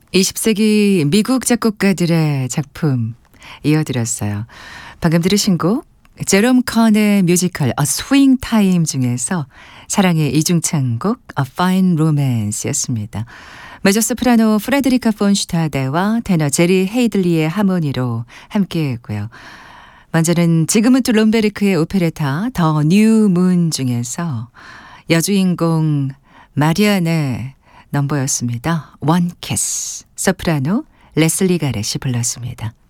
20세기 미국 작곡가들의 작품 이어드렸어요. 방금 들으신 곡 제롬 컨의 뮤지컬 A Swing Time 중에서 사랑의 이중창곡 A Fine Romance였습니다. 메조소프라노 프레드리카 폰 슈타데와 테너 제리 헤이들리의 하모니로 함께했고요. 먼저는 지그문트 롬베르크의 오페레타 더 뉴 문 중에서 여주인공 마리안의 넘버였습니다. One Kiss. 소프라노 레슬리 가렛이 불렀습니다.